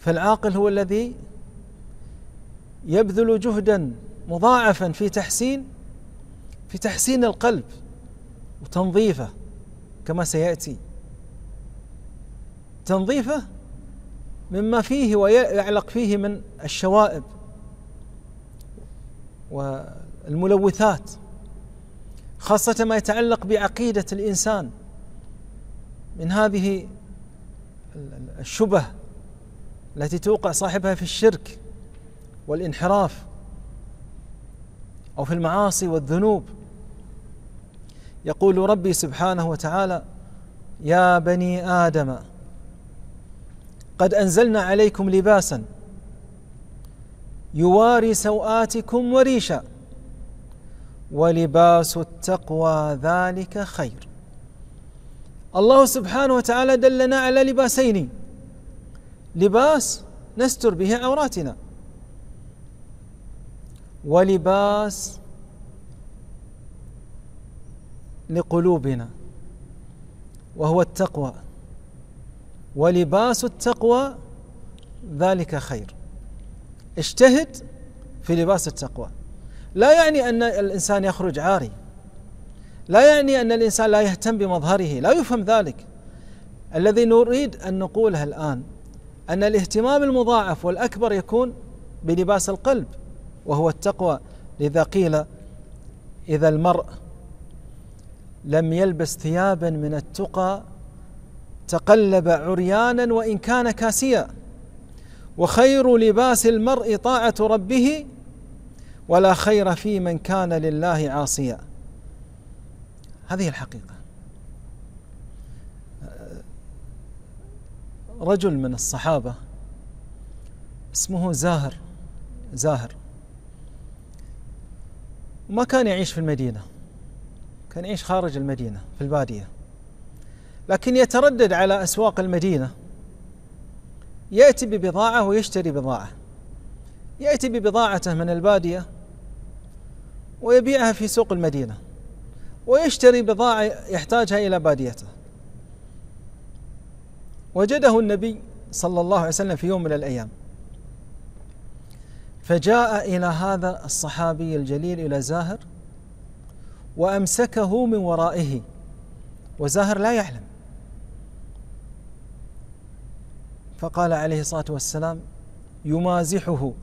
فالعاقل هو الذي يبذل جهدا مضاعفا في تحسين القلب وتنظيفه، كما سيأتي تنظيفه مما فيه ويعلق فيه من الشوائب والملوثات، خاصة ما يتعلق بعقيدة الإنسان من هذه الشبه التي توقع صاحبها في الشرك والانحراف أو في المعاصي والذنوب. يقول ربي سبحانه وتعالى: يا بني آدم قد أنزلنا عليكم لباسا يواري سوآتكم وريشا ولباس التقوى ذلك خير. الله سبحانه وتعالى دلنا على لباسين: لباس نستر به عوراتنا، ولباس لقلوبنا وهو التقوى، ولباس التقوى ذلك خير. اجتهد في لباس التقوى. لا يعني أن الإنسان يخرج عاري، لا يعني أن الإنسان لا يهتم بمظهره، لا يفهم ذلك. الذي نريد أن نقوله الآن أن الاهتمام المضاعف والأكبر يكون بلباس القلب وهو التقوى. لذا قيل: إذا المرء لم يلبس ثيابا من التقى تقلب عريانا وإن كان كاسيا، وخير لباس المرء طاعة ربه، ولا خير في من كان لله عاصيا. هذه الحقيقة. رجل من الصحابة اسمه زاهر، ما كان يعيش في المدينة، كان يعيش خارج المدينة في البادية، لكن يتردد على أسواق المدينة، يأتي ببضاعة ويشتري بضاعة، يأتي ببضاعته من البادية ويبيعها في سوق المدينة، ويشتري بضاعة يحتاجها إلى باديته. وجده النبي صلى الله عليه وسلم في يوم من الأيام، فجاء إلى هذا الصحابي الجليل إلى زاهر وأمسكه من ورائه، وزاهر لا يعلم، فقال عليه الصلاة والسلام يمازحه: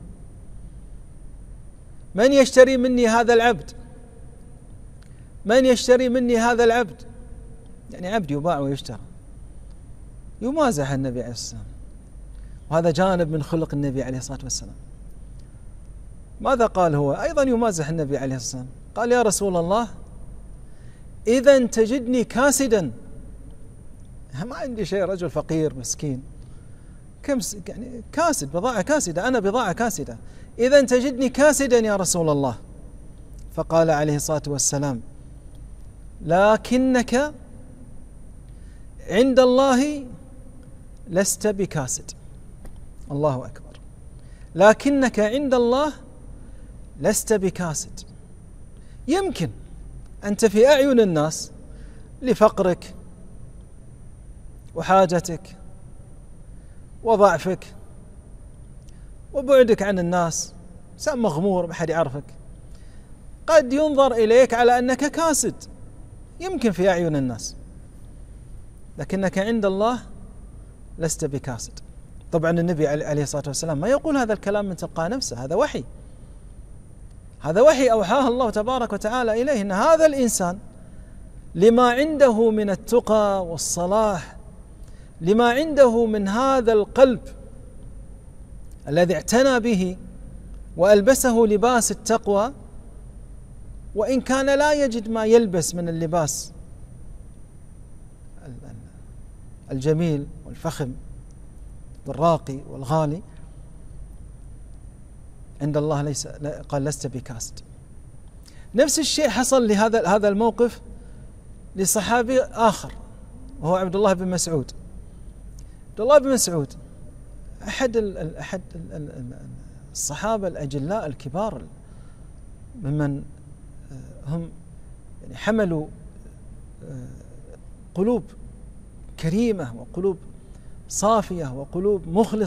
من يشتري مني هذا العبد؟ من يشتري مني هذا العبد؟ يعني عبد يباع ويشترى. يمازح النبي عليه الصلاة والسلام، وهذا جانب من خلق النبي عليه الصلاة والسلام. ماذا قال هو؟ أيضا يمازح النبي عليه الصلاة والسلام. قال: يا رسول الله، إذا تجدني كاسدا، ما عندي شيء، رجل فقير مسكين، يعني كاسد، بضاعة كاسدة، أنا بضاعة كاسدة، إذا تجدني كاسدا يا رسول الله. فقال عليه الصلاة والسلام: لكنك عند الله لست بكاسد. الله أكبر. لكنك عند الله لست بكاسد. يمكن أنت في أعين الناس لفقرك وحاجتك وضعفك وبعدك عن الناس، إنسان مغمور ما حد يعرفك، قد ينظر إليك على أنك كاسد، يمكن في أعين الناس، لكنك عند الله لست بكاسد. طبعا النبي عليه الصلاة والسلام ما يقول هذا الكلام من تلقاء نفسه، هذا وحي، هذا وحي أوحاه الله تبارك وتعالى إليه، أن هذا الإنسان لما عنده من التقى والصلاح، لما عنده من هذا القلب الذي اعتنى به وألبسه لباس التقوى، وإن كان لا يجد ما يلبس من اللباس الجميل والفخم والراقي والغالي، عند الله ليس، قال لست بكاسد. نفس الشيء حصل لهذا الموقف لصحابي آخر وهو عبد الله بن مسعود. عبد الله بن مسعود أحد الصحابة الأجلاء الكبار، ممن هم يعني حملوا قلوب كريمة وقلوب صافية وقلوب مخلصة